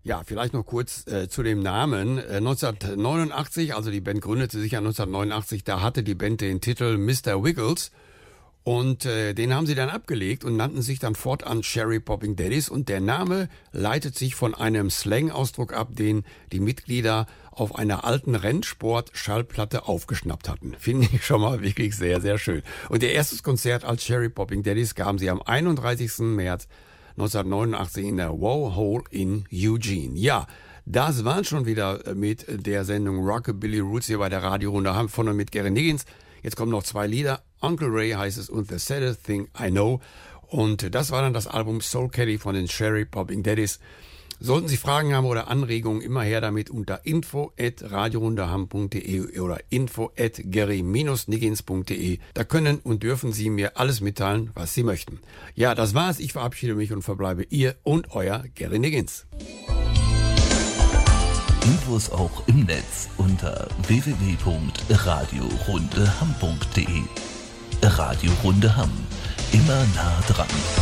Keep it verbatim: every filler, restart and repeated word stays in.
Ja, vielleicht noch kurz äh, zu dem Namen. Äh, neunzehnhundertneunundachtzig, also die Band gründete sich ja neunzehnhundertneunundachtzig, da hatte die Band den Titel Mister Wiggles. Und äh, den haben sie dann abgelegt und nannten sich dann fortan Cherry Popping Daddies. Und der Name leitet sich von einem Slang-Ausdruck ab, den die Mitglieder auf einer alten Rennsport-Schallplatte aufgeschnappt hatten. Finde ich schon mal wirklich sehr, sehr schön. Und ihr erstes Konzert als Cherry Popping Daddies gaben sie am einunddreißigsten März neunzehnhundertneunundachtzig in der Wow Hole in Eugene. Ja, das waren schon wieder mit der Sendung Rockabilly Roots hier bei der Radiorunde Hamm von und mit Gary Niggins. Jetzt kommen noch zwei Lieder. Uncle Ray heißt es und The Saddest Thing I Know. Und das war dann das Album Soul Caddy von den Cherry Popping Daddies. Sollten Sie Fragen haben oder Anregungen, immer her damit unter info at radiorundehamm punkt de oder info at gary niggins punkt de. Da können und dürfen Sie mir alles mitteilen, was Sie möchten. Ja, das war's. Ich verabschiede mich und verbleibe Ihr und Euer Gary Niggins. Infos auch im Netz unter w w w punkt radiorundehamm punkt de. Radio Runde Hamm. Immer nah dran.